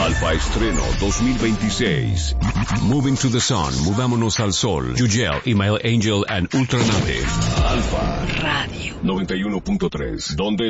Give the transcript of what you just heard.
Alfa Estreno 2026. Moving to the Sun, Mudámonos al Sol, Yugel, Email Angel and Ultranative. Alfa Radio 91.3, donde